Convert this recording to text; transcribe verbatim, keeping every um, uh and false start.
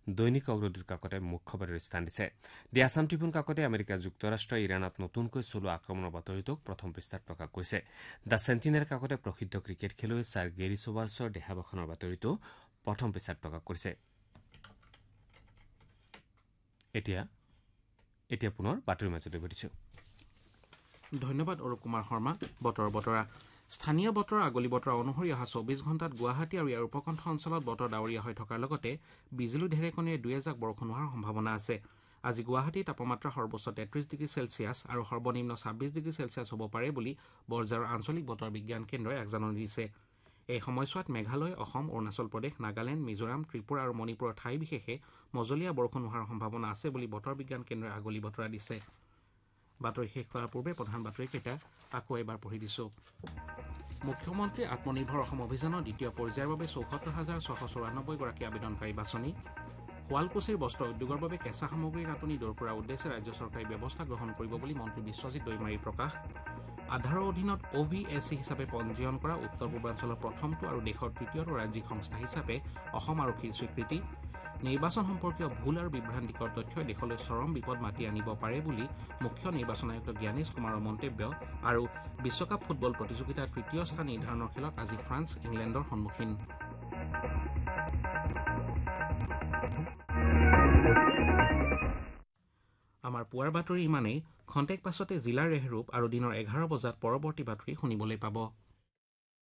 দৈনিক অগ্ৰদূত কাকতে মুখ্য বাতৰি স্থান দিছে। দি আছাম ট্ৰিবিউন কাকতে আমেৰিকা যুক্তৰাষ্ট্ৰই ইৰাণত নতুনকৈ চলোৱা আক্ৰমণৰ বাতৰিটোক প্ৰথম পৃষ্ঠাত প্ৰকাশ কৰিছে। দ্য চেণ্টিনেল কাকতে প্ৰসিদ্ধ ক্ৰিকেট খেলুৱৈ ছাৰ গেৰী ছোবাৰ্ছৰ দেহাৱসানৰ বাতৰিটো প্ৰথম পৃষ্ঠাত প্ৰকাশ কৰিছে। এতিয়া এতিয়া পুনৰ বাতৰিৰ মাজলৈ ঘটিছো। ধন্যবাদ অৰুপ কুমাৰ শৰ্মা। বতৰ বতৰা স্থানীয় বতৰ আগলি বতৰা অনুসৰি অহা চৌবিশ ঘণ্টাত গুৱাহাটী আৰু ইয়াৰ উপকণ্ঠ অঞ্চলত বতৰ ডাৱৰীয়া হৈ থকাৰ লগতে বিজুলী ঢেৰেকণীৰে দুই এজাক বৰষুণ হোৱাৰ সম্ভাৱনা আছে। আজি গুৱাহাটীৰ তাপমাত্ৰা সৰ্বোচ্চ তেত্ৰিশ ডিগ্ৰী চেলছিয়াছ আৰু সৰ্বনিম্ন ছাব্বিছ ডিগ্ৰী চেলছিয়াছ হ'ব পাৰে বুলি বৰঝাৰৰ আঞ্চলিক বতৰ বিজ্ঞান কেন্দ্ৰই আগজাননী দিছে। এই সময়ছোৱাত মেঘালয়, অসম, অৰুণাচল প্ৰদেশ, নাগালেণ্ড, মিজোৰাম, ত্ৰিপুৰা আৰু মণিপুৰৰ ঠাই বিশেষে মজলীয়া বৰষুণ হোৱাৰ সম্ভাৱনা আছে বুলি বতৰ বিজ্ঞান কেন্দ্ৰই আগলি বতৰা দিছে। বাতৰি শেষ কৰাৰ পূৰ্বে প্ৰধান বাতৰিকেইটা আকৌ এবাৰ পঢ়ি দিছো। মুখ্যমন্ত্ৰী আত্মনিৰ্ভৰ অসম অভিযানৰ দ্বিতীয় পৰ্যায়ৰ বাবে চৌসত্তৰ হাজাৰ ছশ চৌৰান্নব্বৈ গৰাকী আবেদনকাৰী বাছনি। শুৱালকুছিৰ বস্ত্ৰ উদ্যোগৰ বাবে কেঁচা সামগ্ৰীৰ নাটনি দূৰ কৰাৰ উদ্দেশ্যে ৰাজ্য চৰকাৰে ব্যৱস্থা গ্ৰহণ কৰিব বুলি মন্ত্ৰী বিশ্বজিৎ দৈমাৰীৰ প্ৰকাশ। আধাৰৰ অধীনত অ' ভি এছ চি হিচাপে পঞ্জীয়ন কৰা উত্তৰ পূৰ্বাঞ্চলৰ প্ৰথমটো আৰু দেশৰ তৃতীয়টো ৰাজ্যিক সংস্থা হিচাপে অসম আৰক্ষীৰ স্বীকৃতি। নিৰ্বাচন সম্পৰ্কীয় ভুল আৰু বিভ্ৰান্তিকৰ তথ্যই দেশলৈ চৰম বিপদ মাতি আনিব পাৰে বুলি মুখ্য নিৰ্বাচন আয়ুক্ত জ্ঞানেশ কুমাৰৰ মন্তব্য। আৰু বিশ্বকাপ ফুটবল প্ৰতিযোগিতাৰ তৃতীয় স্থান নিৰ্ধাৰণৰ খেলত আজি ফ্ৰান্স ইংলেণ্ডৰ সন্মুখীন। আমাৰ পুৱাৰ বাতৰি ইমানেই। খন্তেক পাছতে জিলাৰ ৰেহৰূপ আৰু দিনৰ এঘাৰ বজাত পৰৱৰ্তী বাতৰি শুনিবলৈ পাব।